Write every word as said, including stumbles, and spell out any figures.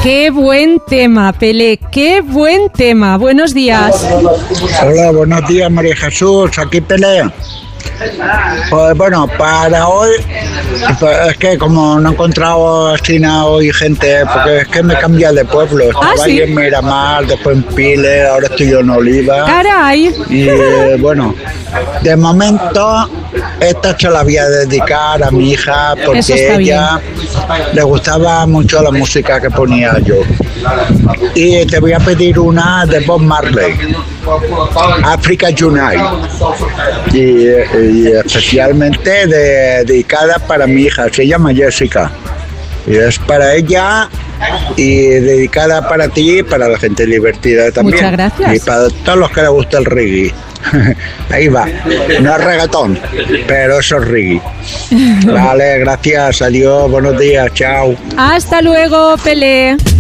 Qué buen tema, Pelé, qué buen tema. Buenos días. Hola, buenos días, María Jesús, aquí Pelé. Pues bueno, para hoy, pues es que como no he encontrado así nada hoy gente, porque es que me cambié de pueblo. Estaba ¿Ah, sí? ahí en Miramar, después en Piles, ahora estoy yo en Oliva. Caray. Y eh, bueno, de momento esta se la voy a dedicar a mi hija Eso porque está ella le gustaba mucho la música que ponía yo. Y te voy a pedir una de Bob Marley, Africa Unite, y, y especialmente de, dedicada para mi hija, se llama Jessica, y es para ella y dedicada para ti y para la gente divertida también. Muchas gracias. Y para todos los que les gusta el reggae. Ahí va, no es reggaetón, pero eso es reggae. Vale, gracias, adiós, buenos días, chao. Hasta luego, Pelé.